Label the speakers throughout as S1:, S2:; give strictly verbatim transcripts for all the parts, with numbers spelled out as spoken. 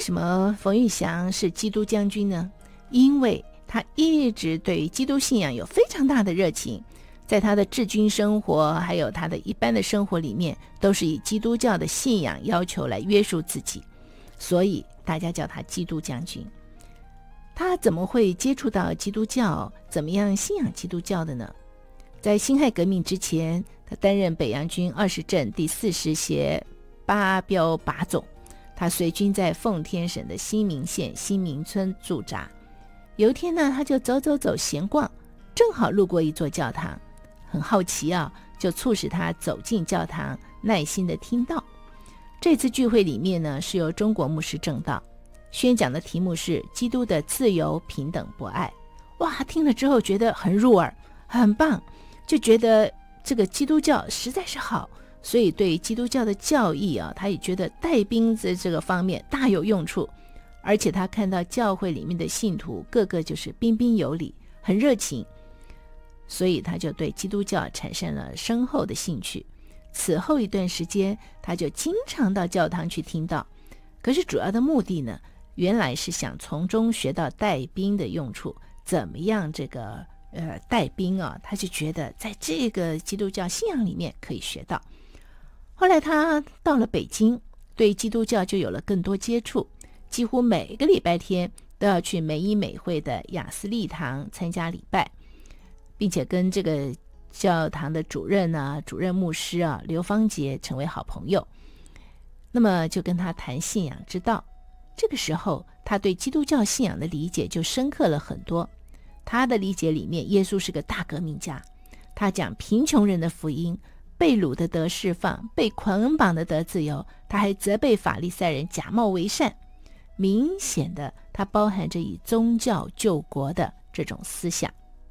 S1: 什么冯玉祥是基督将军呢？因为他一直对于基督信仰有非常大的热情，在他的治军生活还有他的一般的生活里面，都是以基督教的信仰要求来约束自己，所以大家叫他基督将军。他怎么会接触到基督教，怎么样信仰基督教的呢？在辛亥革命之前，他担任北洋军二十镇第四十协八标靶总，他随军在奉天省的新民县新民村驻扎。有一天呢，他就走走走闲逛，正好路过一座教堂，很好奇啊，就促使他走进教堂，耐心的听到。这次聚会里面呢，是由中国牧师正道，宣讲的题目是基督的自由、平等、博爱。哇，听了之后觉得很入耳，很棒，就觉得这个基督教实在是好，所以对基督教的教义啊，他也觉得带兵在这个方面大有用处。而且他看到教会里面的信徒个个就是彬彬有礼，很热情，所以他就对基督教产生了深厚的兴趣。此后一段时间，他就经常到教堂去听道。可是主要的目的呢，原来是想从中学到带兵的用处，怎么样这个呃带兵啊，他就觉得在这个基督教信仰里面可以学到。后来他到了北京，对基督教就有了更多接触，几乎每个礼拜天都要去美以美会的雅思利堂参加礼拜，并且跟这个教堂的主任啊、主任牧师啊刘芳杰成为好朋友。那么就跟他谈信仰之道。这个时候他对基督教信仰的理解就深刻了很多。他的理解里面，耶稣是个大革命家，他讲贫穷人的福音，被掳的得释放，被捆绑的得自由，他还责备法利赛人假冒为善。明显的，它包含着以宗教救国的这种思想。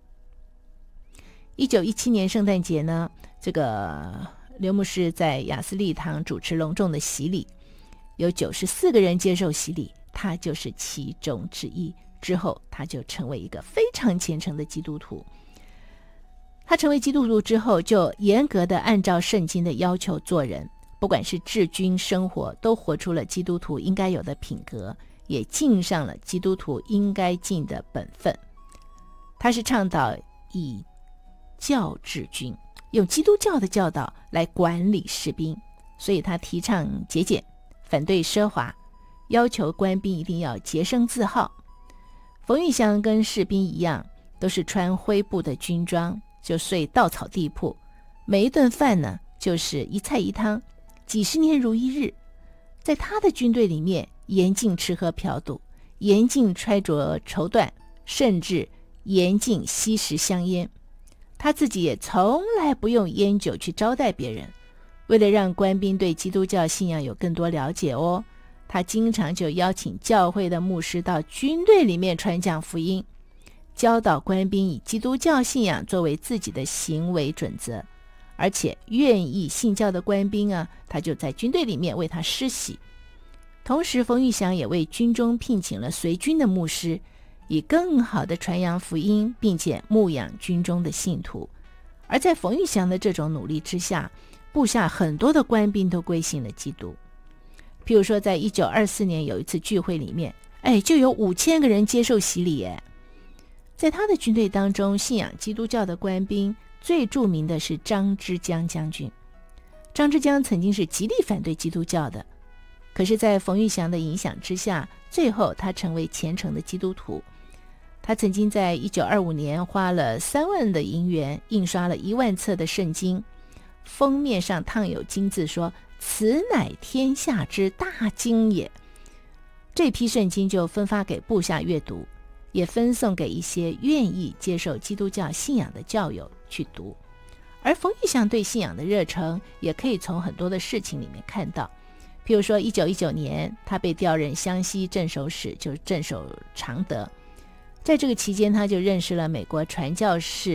S1: 一九一七年圣诞节呢，这个刘牧师在雅思利堂主持隆重的洗礼，有九十四个人接受洗礼，他就是其中之一。之后他就成为一个非常虔诚的基督徒。他成为基督徒之后，就严格的按照圣经的要求做人，不管是治军生活，都活出了基督徒应该有的品格，也尽上了基督徒应该尽的本分。他是倡导以教治军，用基督教的教导来管理士兵，所以他提倡节俭，反对奢华，要求官兵一定要洁身自好。冯玉祥跟士兵一样，都是穿灰布的军装，就睡稻草地铺，每一顿饭呢就是一菜一汤，几十年如一日。在他的军队里面，严禁吃喝嫖赌，严禁揣着绸缎，甚至严禁吸食香烟。他自己也从来不用烟酒去招待别人。为了让官兵对基督教信仰有更多了解哦，他经常就邀请教会的牧师到军队里面传讲福音，教导官兵以基督教信仰作为自己的行为准则。而且愿意信教的官兵啊，他就在军队里面为他施洗。同时冯玉祥也为军中聘请了随军的牧师，以更好的传扬福音，并且牧养军中的信徒。而在冯玉祥的这种努力之下，部下很多的官兵都归信了基督。譬如说在一九二四年有一次聚会里面，哎，就有五千个人接受洗礼耶。在他的军队当中，信仰基督教的官兵最著名的是张之江将军。张之江曾经是极力反对基督教的，可是在冯玉祥的影响之下，最后他成为虔诚的基督徒。他曾经在一九二五年花了三万的银元印刷了一万册的圣经，封面上烫有金字说此乃天下之大经也。这批圣经就分发给部下阅读，也分送给一些愿意接受基督教信仰的教友去读。而冯玉祥对信仰的热忱也可以从很多的事情里面看到。譬如说一九一九年他被调任湘西镇守使，就是镇守常德。在这个期间，他就认识了美国传教士